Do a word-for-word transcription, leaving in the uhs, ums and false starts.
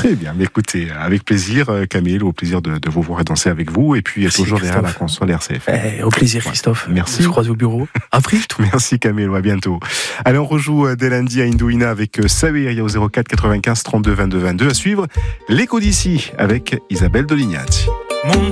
Très bien, mais écoutez, avec plaisir, Camille, au plaisir de, de vous voir et danser avec vous, et puis Merci, toujours derrière la Christophe. console R C F. Eh, au plaisir, Christophe. Merci. On se croise au bureau. Après, je trouve. Merci Camille, à bientôt. Allez, on rejoue dès lundi à Indouina avec Saveria au zéro quatre quatre-vingt-quinze trente-deux vingt-deux vingt-deux. À suivre, l'écho d'ici avec Isabelle Dolignati. Mon